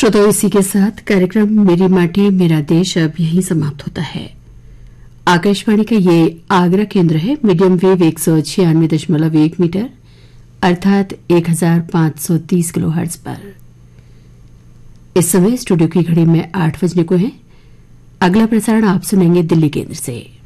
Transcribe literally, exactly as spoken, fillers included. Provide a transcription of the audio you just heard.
श्रोताओं, इसी के साथ कार्यक्रम मेरी माटी मेरा देश अब यहीं समाप्त होता है। आकाशवाणी का ये आगरा केंद्र है। मीडियम वेव एक सौ छियानवे दशमलव एक मीटर अर्थात एक हजार पांच सौ तीस किलो हर्ट्ज पर। इस समय स्टूडियो की घड़ी में आठ बजने को है। अगला प्रसारण आप सुनेंगे दिल्ली केंद्र से।